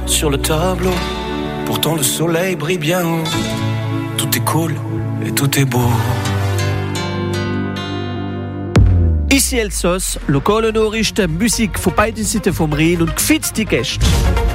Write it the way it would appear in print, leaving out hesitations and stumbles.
sur le tableau. Pourtant le soleil brille bien haut. Tout est cool et tout est beau. Ici Elsos, lokale Nachrichten, Musik von beiden Seiten vom Rhein und gefitzt die Gäste.